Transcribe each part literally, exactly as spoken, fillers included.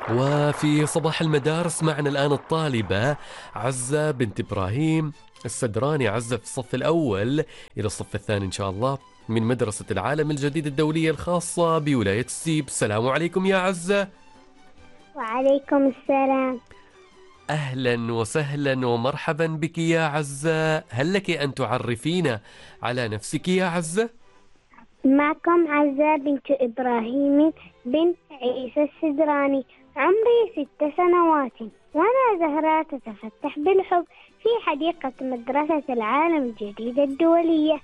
وفي صباح المدارس معنا الآن الطالبة عزة بنت إبراهيم السدراني. عزة في الصف الأول إلى الصف الثاني إن شاء الله من مدرسة العالم الجديد الدولية الخاصة بولاية السيب. السلام عليكم يا عزة. وعليكم السلام. أهلا وسهلا ومرحبا بك يا عزة. هل لك أن تعرفينا على نفسك يا عزة؟ معكم عزة بنت إبراهيم بن عيسى السدراني، عمري ست سنوات، وأنا زهرة تتفتح بالحب في حديقة مدرسة العالم الجديد الدولية.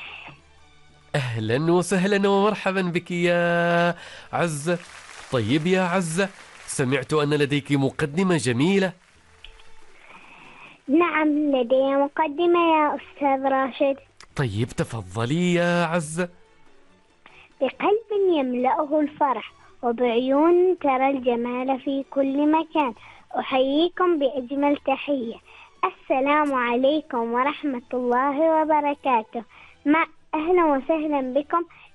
أهلا وسهلا ومرحبا بك يا عزة. طيب يا عزة، سمعت أن لديك مقدمة جميلة. نعم، لدي مقدمة يا أستاذ راشد. طيب تفضلي يا عزة. بقلب يملأه الفرح، وبعيون ترى الجمال في كل مكان، أحييكم بأجمل تحية. السلام عليكم ورحمة الله وبركاته. مع أهلا وسهلا بكم